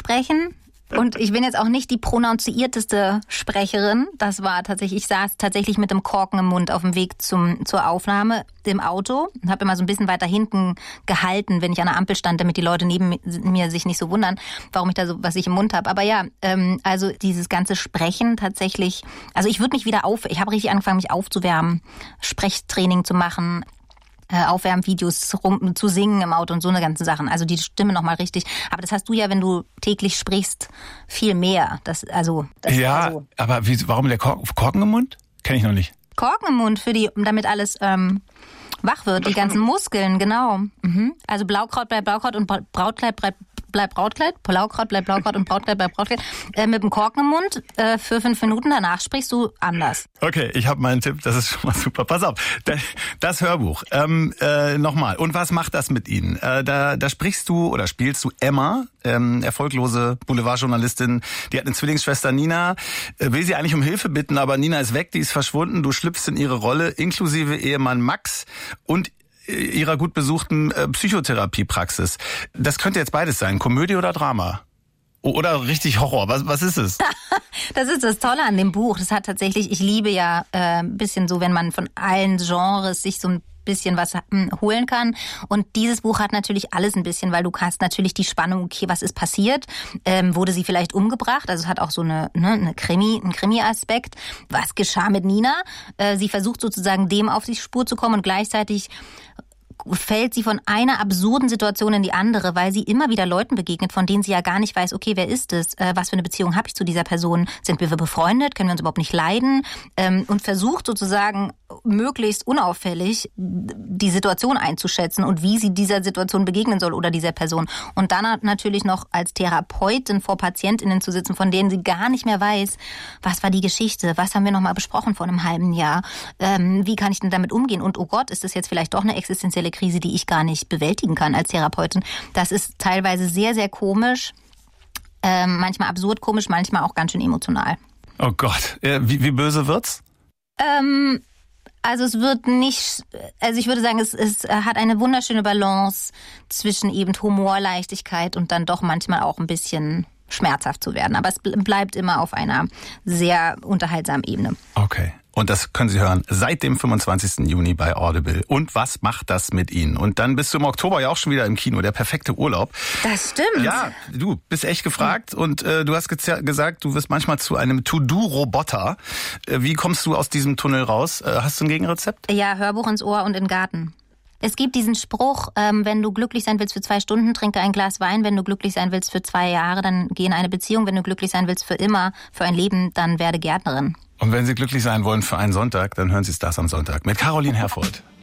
sprechen. Und ich bin jetzt auch nicht die prononzierteste Sprecherin. Das war tatsächlich, ich saß tatsächlich mit dem Korken im Mund auf dem Weg zur Aufnahme im Auto und habe immer so ein bisschen weiter hinten gehalten, wenn ich an der Ampel stand, damit die Leute neben mir sich nicht so wundern, warum ich da so was ich im Mund habe. Aber ja, also dieses ganze Sprechen tatsächlich, also ich würde mich wieder ich habe richtig angefangen, mich aufzuwärmen, Sprechtraining zu machen. Aufwärmvideos zu singen im Auto und so eine ganzen Sachen. Also die Stimme nochmal richtig. Aber das hast du ja, wenn du täglich sprichst, viel mehr. Aber warum der Korken im Mund? Kenn ich noch nicht. Korken im Mund, damit alles wach wird, die ganzen Muskeln, genau. Mhm. Also Blaukraut bleibt Blaukraut und Brautkleid bleibt Brautkleid, Blaukraut bleibt Blaukraut und Brautkleid bleibt Brautkleid. Mit dem Korken im Mund für 5 Minuten, danach sprichst du anders. Okay, ich habe meinen Tipp, das ist schon mal super. Pass auf, das Hörbuch, nochmal. Und was macht das mit Ihnen? Da sprichst du oder spielst du Emma, erfolglose Boulevardjournalistin, die hat eine Zwillingsschwester Nina, will sie eigentlich um Hilfe bitten, aber Nina ist weg, die ist verschwunden, du schlüpfst in ihre Rolle, inklusive Ehemann Max und ihrer gut besuchten Psychotherapiepraxis. Das könnte jetzt beides sein, Komödie oder Drama? Oder richtig Horror, was ist es? Das ist das Tolle an dem Buch. Das hat tatsächlich, ich liebe ja ein bisschen so, wenn man von allen Genres sich so ein bisschen was holen kann. Und dieses Buch hat natürlich alles ein bisschen, weil du hast natürlich die Spannung, okay, was ist passiert? Wurde sie vielleicht umgebracht? Also es hat auch so einen Krimi-Aspekt. Was geschah mit Nina? Sie versucht sozusagen dem auf die Spur zu kommen und gleichzeitig fällt sie von einer absurden Situation in die andere, weil sie immer wieder Leuten begegnet, von denen sie ja gar nicht weiß, okay, wer ist es? Was für eine Beziehung habe ich zu dieser Person? Sind wir befreundet? Können wir uns überhaupt nicht leiden? Und versucht sozusagen möglichst unauffällig die Situation einzuschätzen und wie sie dieser Situation begegnen soll oder dieser Person. Und dann natürlich noch als Therapeutin vor PatientInnen zu sitzen, von denen sie gar nicht mehr weiß, was war die Geschichte? Was haben wir noch mal besprochen vor einem halben Jahr? Wie kann ich denn damit umgehen? Und oh Gott, ist das jetzt vielleicht doch eine existenzielle Krise, die ich gar nicht bewältigen kann als Therapeutin? Das ist teilweise sehr, sehr komisch, manchmal absurd komisch, manchmal auch ganz schön emotional. Oh Gott, wie böse wird's? Also es wird nicht, also ich würde sagen, es hat eine wunderschöne Balance zwischen eben Humor, Leichtigkeit und dann doch manchmal auch ein bisschen schmerzhaft zu werden. Aber es bleibt immer auf einer sehr unterhaltsamen Ebene. Okay. Und das können Sie hören seit dem 25. Juni bei Audible. Und was macht das mit Ihnen? Und dann bist du im Oktober ja auch schon wieder im Kino, der perfekte Urlaub. Das stimmt. Ja, du bist echt gefragt und du hast gesagt, du wirst manchmal zu einem To-Do-Roboter. Wie kommst du aus diesem Tunnel raus? Hast du ein Gegenrezept? Ja, Hörbuch ins Ohr und in den Garten. Es gibt diesen Spruch, wenn du glücklich sein willst für 2 Stunden, trinke ein Glas Wein. Wenn du glücklich sein willst für 2 Jahre, dann geh in eine Beziehung. Wenn du glücklich sein willst für immer, für ein Leben, dann werde Gärtnerin. Und wenn Sie glücklich sein wollen für einen Sonntag, dann hören Sie Stars am Sonntag mit Caroline Herfurth.